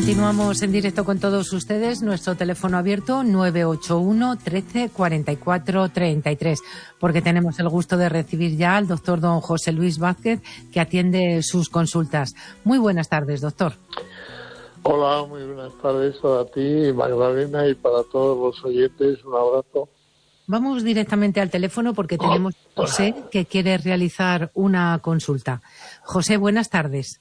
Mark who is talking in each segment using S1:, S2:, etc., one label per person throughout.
S1: Continuamos en directo con todos ustedes. Nuestro teléfono abierto 981 13 44 33, porque tenemos el gusto de recibir ya al doctor don José Luis Vázquez, que atiende sus consultas. Muy buenas tardes, doctor.
S2: Hola, muy buenas tardes para ti, Magdalena, y para todos los oyentes. Un abrazo.
S1: Vamos directamente al teléfono porque tenemos a José, que quiere realizar una consulta. José, buenas tardes.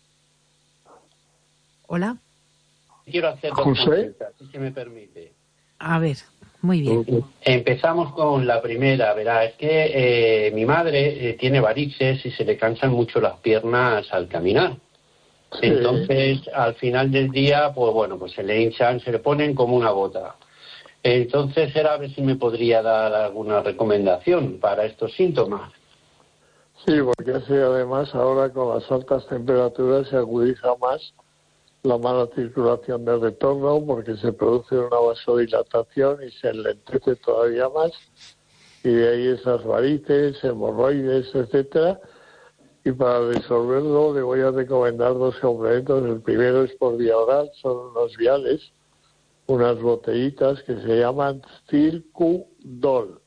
S1: Hola.
S3: Quiero hacer dos consultas, si se me permite.
S1: A ver, muy bien.
S3: Empezamos con la primera, verá, es que mi madre tiene varices y se le cansan mucho las piernas al caminar. Sí. Entonces, al final del día, pues bueno, pues se le hinchan, se le ponen como una bota. Entonces, era a ver si me podría dar alguna recomendación para estos síntomas.
S2: Sí, porque así además ahora con las altas temperaturas se agudiza más la mala circulación del retorno, porque se produce una vasodilatación y se enlentece todavía más, y de ahí esas varices, hemorroides, etcétera. Y para resolverlo le voy a recomendar dos complementos. El primero es por vía oral, son unos viales, unas botellitas que se llaman Circu-Dol.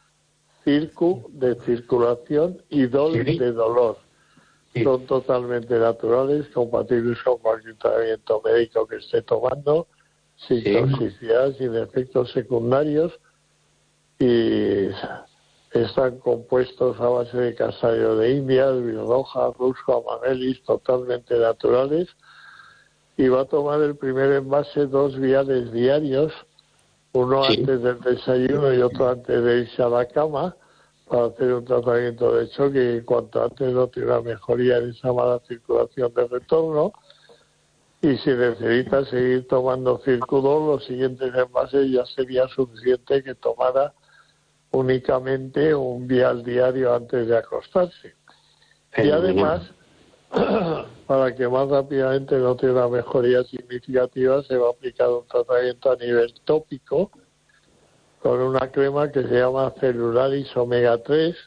S2: Circu de circulación y Dol de dolor. Son totalmente naturales, compatibles con cualquier tratamiento médico que esté tomando, sin toxicidad, sin efectos secundarios, y están compuestos a base de castaño de India, birroja, rusco, amamelis, totalmente naturales. Y va a tomar el primer envase 2 viales diarios, uno antes del desayuno y otro antes de irse a la cama, para hacer un tratamiento de choque, y cuanto antes note una mejoría en esa mala circulación de retorno. Y si necesita seguir tomando Circudol, los siguientes envases ya sería suficiente que tomara únicamente un vial diario antes de acostarse. Y además, para que más rápidamente note una mejoría significativa, se va a aplicar un tratamiento a nivel tópico con una crema que se llama Celularis Omega 3,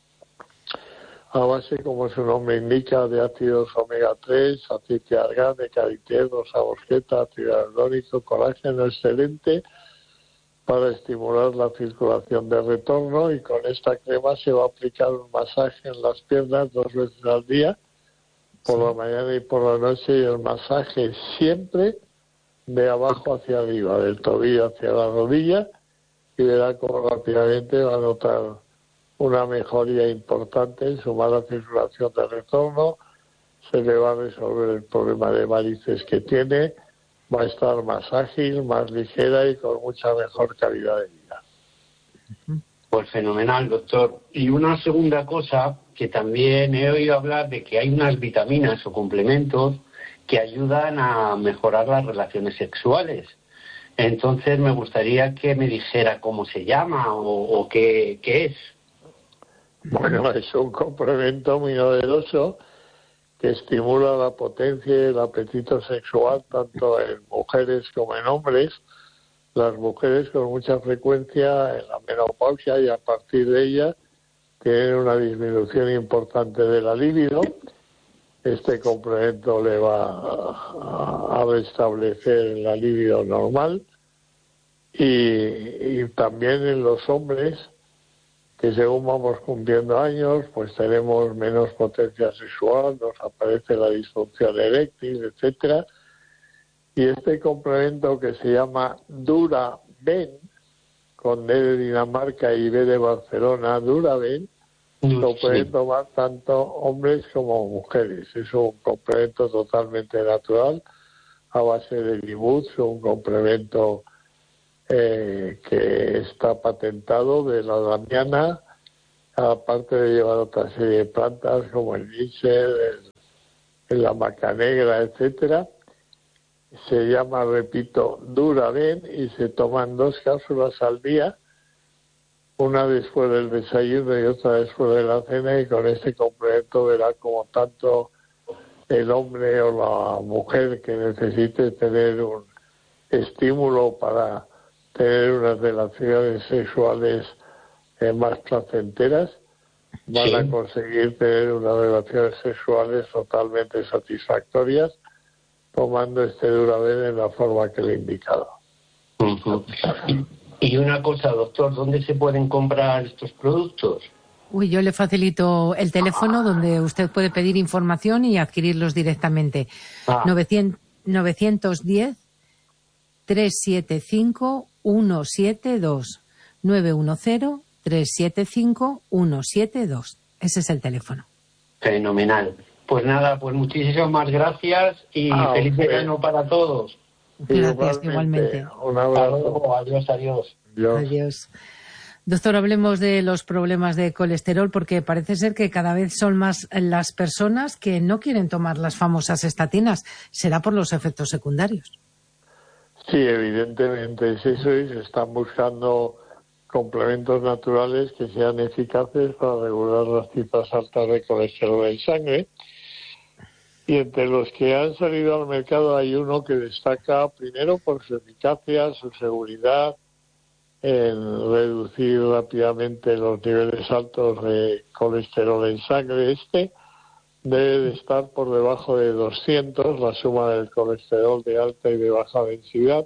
S2: a base, como su nombre indica, de ácidos omega 3, aceite de argán, de karité, rosa mosqueta, ácido hialurónico, colágeno excelente para estimular la circulación de retorno. Y con esta crema se va a aplicar un masaje en las piernas 2 veces al día, por la mañana y por la noche, y el masaje siempre de abajo hacia arriba, del tobillo hacia la rodilla, y verá cómo rápidamente va a notar una mejoría importante en su mala circulación de retorno. Se le va a resolver el problema de varices que tiene, va a estar más ágil, más ligera y con mucha mejor calidad de vida.
S3: Pues fenomenal, doctor. Y una segunda cosa, que también he oído hablar de que hay unas vitaminas o complementos que ayudan a mejorar las relaciones sexuales. Entonces me gustaría que me dijera cómo se llama o qué es.
S2: Bueno, es un complemento muy novedoso que estimula la potencia y el apetito sexual tanto en mujeres como en hombres. Las mujeres con mucha frecuencia en la menopausia y a partir de ella tienen una disminución importante de la libido. Este complemento le va a restablecer la libido normal, y también en los hombres, que según vamos cumpliendo años, pues tenemos menos potencia sexual, nos aparece la disfunción eréctil, etcétera. Y este complemento, que se llama Duraben, con D de Dinamarca y B de Barcelona, Duraben, lo pueden tomar tanto hombres como mujeres. Es un complemento totalmente natural, a base de Libuz, un complemento que está patentado, de la damiana, aparte de llevar otra serie de plantas como el níger, la maca negra, etcétera. Se llama, repito, Duraben, y se toman 2 cápsulas al día, una después del desayuno y otra después de la cena, y con este complemento verá como tanto el hombre o la mujer que necesite tener un estímulo para tener unas relaciones sexuales más placenteras, van a conseguir tener unas relaciones sexuales totalmente satisfactorias, tomando este Duravel en la forma que le he indicado.
S3: Uh-huh. Y una cosa, doctor, ¿dónde se pueden comprar estos productos?
S1: Uy, yo le facilito el teléfono donde usted puede pedir información y adquirirlos directamente. 910-375-172. 910-375-172. Ese es el teléfono.
S3: Fenomenal. Pues nada, pues muchísimas gracias y feliz verano para todos.
S1: Gracias, igualmente.
S2: Un abrazo.
S3: Adiós, adiós.
S1: Adiós. Doctor, hablemos de los problemas de colesterol porque parece ser que cada vez son más las personas que no quieren tomar las famosas estatinas. ¿Será por los efectos secundarios?
S2: Sí, evidentemente es eso y se están buscando complementos naturales que sean eficaces para regular las cifras altas de colesterol en sangre. Y entre los que han salido al mercado hay uno que destaca primero por su eficacia, su seguridad, en reducir rápidamente los niveles altos de colesterol en sangre. Este debe de estar por debajo de 200, la suma del colesterol de alta y de baja densidad,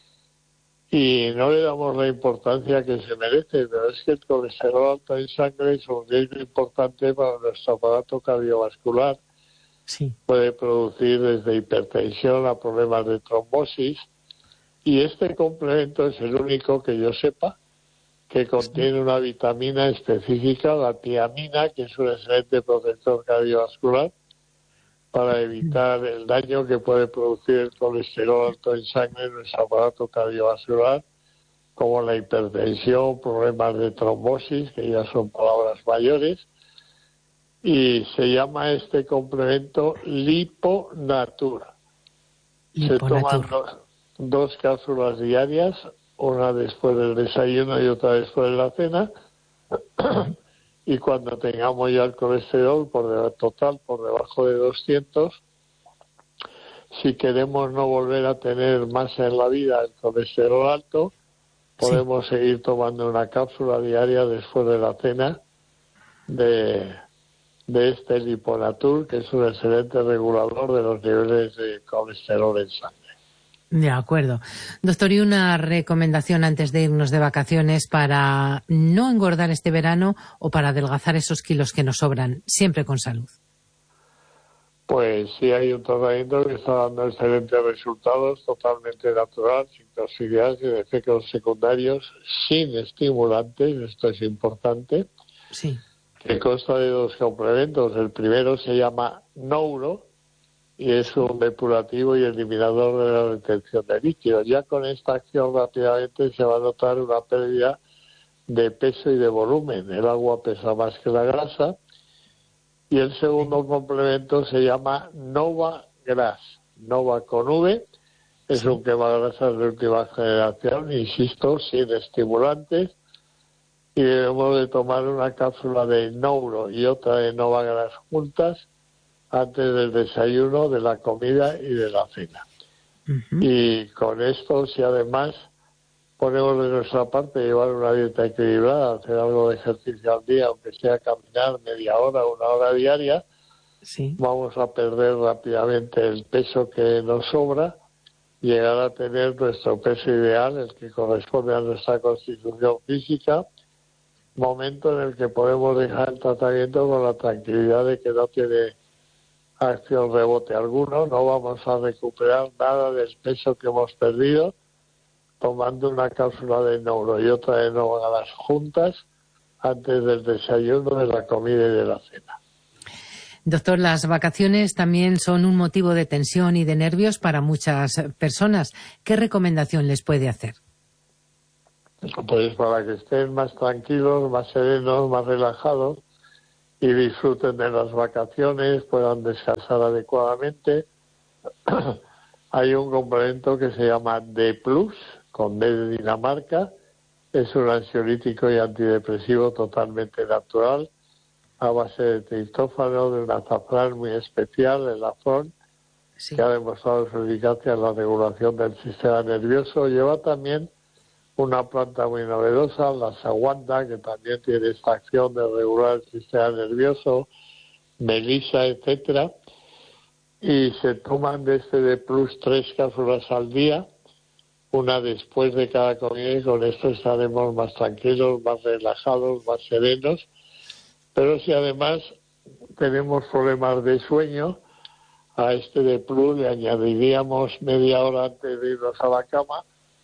S2: y no le damos la importancia que se merece, pero es que el colesterol alto en sangre es un riesgo importante para nuestro aparato cardiovascular.
S1: Sí.
S2: Puede producir desde hipertensión a problemas de trombosis. Y este complemento es el único que yo sepa que contiene una vitamina específica, la tiamina, que es un excelente protector cardiovascular para evitar el daño que puede producir el colesterol alto en sangre en nuestro aparato cardiovascular, como la hipertensión, problemas de trombosis, que ya son palabras mayores. Y se llama este complemento Liponatur. Se toman dos cápsulas diarias, una después del desayuno y otra después de la cena, y cuando tengamos ya el colesterol total por debajo de 200, si queremos no volver a tener más en la vida el colesterol alto, podemos seguir tomando una cápsula diaria después de la cena de este Liponatur, que es un excelente regulador de los niveles de colesterol en sangre.
S1: De acuerdo. Doctor, y una recomendación antes de irnos de vacaciones para no engordar este verano o para adelgazar esos kilos que nos sobran, siempre con salud.
S2: Pues sí, hay un tratamiento que está dando excelentes resultados, totalmente natural, sin toxicidad, sin efectos secundarios, sin estimulantes, esto es importante.
S1: Sí.
S2: Que consta de dos complementos. El primero se llama Nouro y es un depurativo y eliminador de la retención de líquidos. Ya con esta acción rápidamente se va a notar una pérdida de peso y de volumen. El agua pesa más que la grasa. Y el segundo complemento se llama Nova Gras. Nova con V, es un quemagrasas de última generación, insisto, sin estimulantes. Y debemos de tomar una cápsula de Nouro y otra de Nova Gras juntas antes del desayuno, de la comida y de la cena. Uh-huh. Y con esto, si además ponemos de nuestra parte llevar una dieta equilibrada, hacer algo de ejercicio al día, aunque sea caminar media hora, una hora diaria, vamos a perder rápidamente el peso que nos sobra, llegar a tener nuestro peso ideal, el que corresponde a nuestra constitución física, momento en el que podemos dejar el tratamiento con la tranquilidad de que no tiene acción rebote alguno, no vamos a recuperar nada del peso que hemos perdido tomando una cápsula de Nouro y otra de Nova Gras juntas antes del desayuno, de la comida y de la cena.
S1: Doctor, las vacaciones también son un motivo de tensión y de nervios para muchas personas. ¿Qué recomendación les puede hacer?
S2: Pues para que estén más tranquilos, más serenos, más relajados y disfruten de las vacaciones, puedan descansar adecuadamente. Hay un complemento que se llama D+, con D de Dinamarca. Es un ansiolítico y antidepresivo totalmente natural, a base de triptófano, de un azafrán muy especial, el afrón, que ha demostrado su eficacia en la regulación del sistema nervioso. Lleva también una planta muy novedosa, la saguanda, que también tiene esta acción de regular el sistema nervioso, melisa, etcétera. y se toman de este de Plus 3 cápsulas al día, una después de cada comida, y con esto estaremos más tranquilos, más relajados, más serenos. Pero si además tenemos problemas de sueño, a este de Plus le añadiríamos media hora antes de irnos a la cama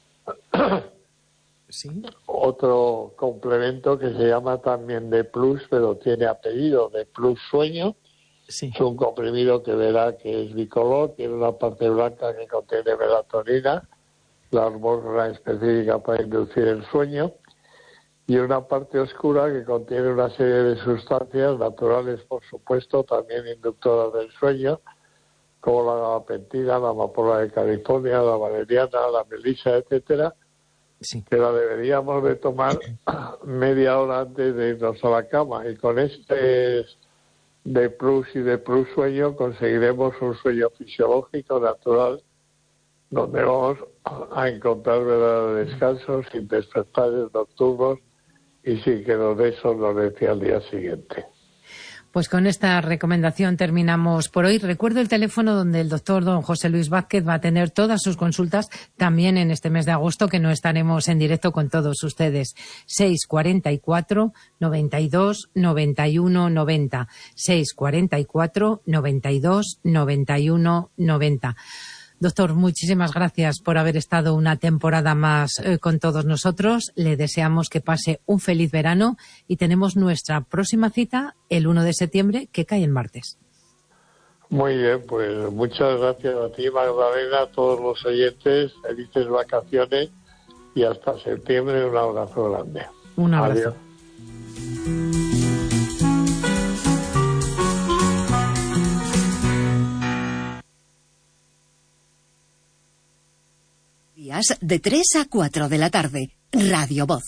S1: ¿sí?
S2: Otro complemento que se llama también de Plus, pero tiene apellido, de Plus Sueño.
S1: Sí.
S2: Es un comprimido que verá que es bicolor, tiene una parte blanca que contiene melatonina, la hormona específica para inducir el sueño, y una parte oscura que contiene una serie de sustancias naturales, por supuesto, también inductoras del sueño, como la gabapentina, la amapola de California, la valeriana, la melisa, etcétera,
S1: sí,
S2: que la deberíamos de tomar media hora antes de irnos a la cama. Y con este de Plus y de Plus Sueño conseguiremos un sueño fisiológico, natural, donde vamos a encontrar verdaderos descansos, sin despertares nocturnos y sin que nos dé somnolencia al día siguiente.
S1: Pues con esta recomendación terminamos por hoy. Recuerdo el teléfono donde el doctor don José Luis Vázquez va a tener todas sus consultas también en este mes de agosto, que no estaremos en directo con todos ustedes. 644 92 91 90. 644 92 91 90. Doctor, muchísimas gracias por haber estado una temporada más con todos nosotros. Le deseamos que pase un feliz verano y tenemos nuestra próxima cita el 1 de septiembre, que cae el martes.
S2: Muy bien, pues muchas gracias a ti, Magdalena, a todos los oyentes. Felices vacaciones y hasta septiembre. Un abrazo grande.
S1: Un abrazo.
S2: Adiós.
S4: De 3 a 4 de la tarde, Radio Voz.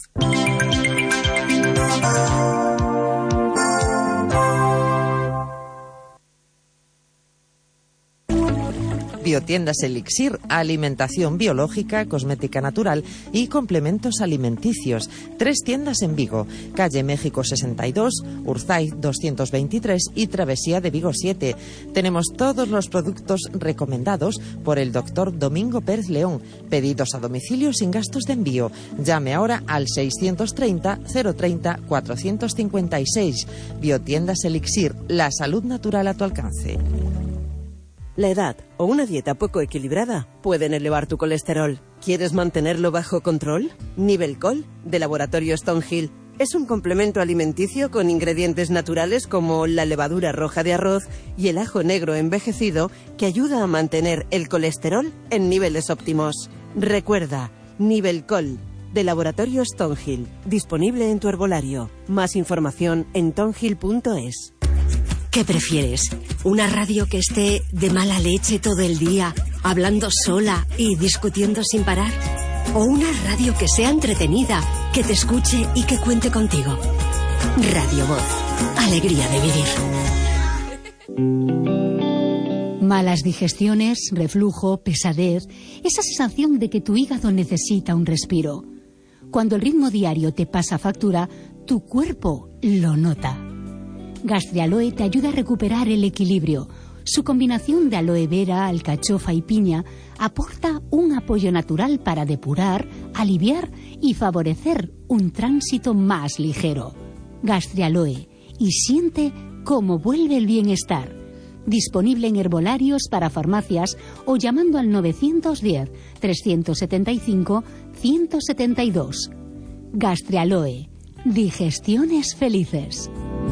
S5: Biotiendas Elixir, alimentación biológica, cosmética natural y complementos alimenticios. 3 tiendas en Vigo, calle México 62, Urzaiz 223 y Travesía de Vigo 7. Tenemos todos los productos recomendados por el doctor Domingo Pérez León. Pedidos a domicilio sin gastos de envío. Llame ahora al 630 030 456. Biotiendas Elixir, la salud natural a tu alcance.
S6: La edad o una dieta poco equilibrada pueden elevar tu colesterol. ¿Quieres mantenerlo bajo control? Nivelcol, de Laboratorio Stonehill, es un complemento alimenticio con ingredientes naturales como la levadura roja de arroz y el ajo negro envejecido que ayuda a mantener el colesterol en niveles óptimos. Recuerda, Nivelcol, de Laboratorio Stonehill, disponible en tu herbolario. Más información en tonhill.es.
S4: ¿Qué prefieres? ¿Una radio que esté de mala leche todo el día, hablando sola y discutiendo sin parar? ¿O una radio que sea entretenida, que te escuche y que cuente contigo? Radio Voz. Alegría de vivir.
S7: Malas digestiones, reflujo, pesadez, esa sensación de que tu hígado necesita un respiro. Cuando el ritmo diario te pasa factura, tu cuerpo lo nota. Gastrialoe te ayuda a recuperar el equilibrio. Su combinación de aloe vera, alcachofa y piña aporta un apoyo natural para depurar, aliviar y favorecer un tránsito más ligero. Gastrialoe, y siente cómo vuelve el bienestar. Disponible en herbolarios para farmacias o llamando al 910 375 172. Gastrialoe, digestiones felices.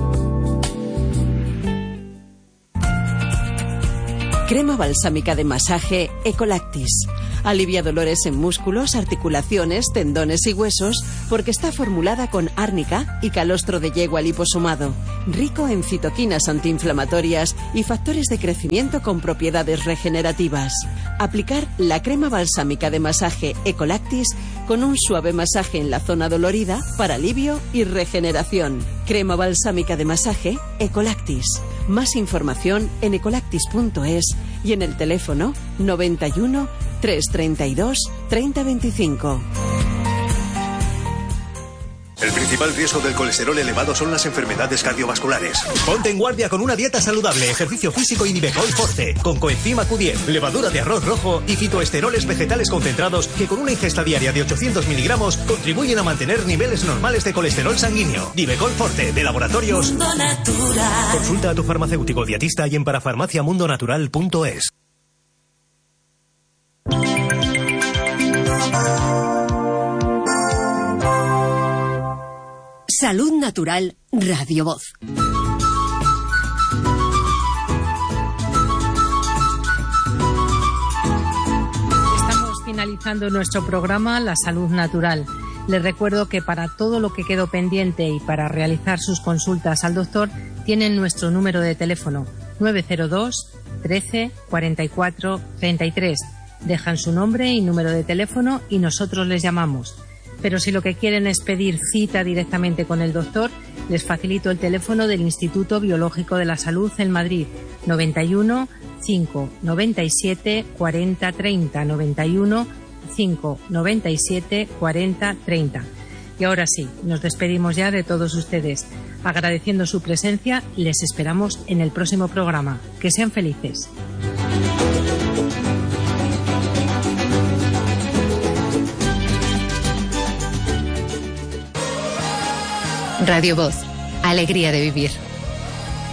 S6: Crema balsámica de masaje Ecolactis. Alivia dolores en músculos, articulaciones, tendones y huesos porque está formulada con árnica y calostro de yegua liposomado. Rico en citoquinas antiinflamatorias y factores de crecimiento con propiedades regenerativas. Aplicar la crema balsámica de masaje Ecolactis con un suave masaje en la zona dolorida para alivio y regeneración. Crema balsámica de masaje Ecolactis. Más información en ecolactis.es y en el teléfono 91 332 3025.
S8: principal riesgo del colesterol elevado son las enfermedades cardiovasculares.
S9: Ponte en guardia con una dieta saludable, ejercicio físico y Nivecol Forte, con coenzima Q10, levadura de arroz rojo y fitoesteroles vegetales concentrados que con una ingesta diaria de 800 miligramos contribuyen a mantener niveles normales de colesterol sanguíneo. Nivecol Forte, de Laboratorios Mundo Natural. Consulta a tu farmacéutico dietista y en parafarmaciamundonatural.es.
S4: Salud Natural, Radio Voz.
S1: Estamos finalizando nuestro programa La Salud Natural. Les recuerdo que para todo lo que quedó pendiente y para realizar sus consultas al doctor, tienen nuestro número de teléfono 902 13 44 33. Dejan su nombre y número de teléfono y nosotros les llamamos. Pero si lo que quieren es pedir cita directamente con el doctor, les facilito el teléfono del Instituto Biológico de la Salud en Madrid, 91 5 97 40 30, 91 5 97 40 30. Y ahora sí, nos despedimos ya de todos ustedes. Agradeciendo su presencia, les esperamos en el próximo programa. Que sean felices.
S10: Radio Voz, alegría de vivir.